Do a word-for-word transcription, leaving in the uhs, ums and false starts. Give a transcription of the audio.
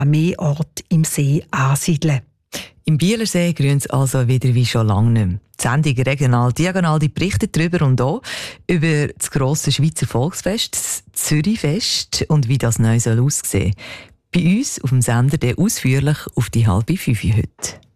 an mehr Orten im See ansiedeln. Im Bielersee grünt es also wieder wie schon lange nicht mehr. Die Sendung «Regional Diagonal» die berichtet darüber und auch über das grosse Schweizer Volksfest, das Zürichfest und wie das neu aussehen soll. Bei uns auf dem Sender der ausführlich auf die halbe Fünfe heute.